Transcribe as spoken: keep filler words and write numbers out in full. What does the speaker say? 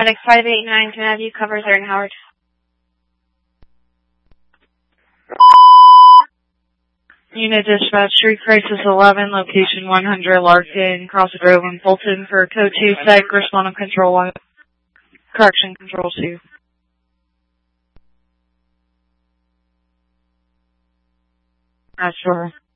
paramedic five eight nine, can I have you cover third and Howard? Unit dispatch, Street Crisis eleven, location one hundred, Larkin, Cross Grove, and Fulton for code two sec, respond on control one. Correction, control two. That's sure.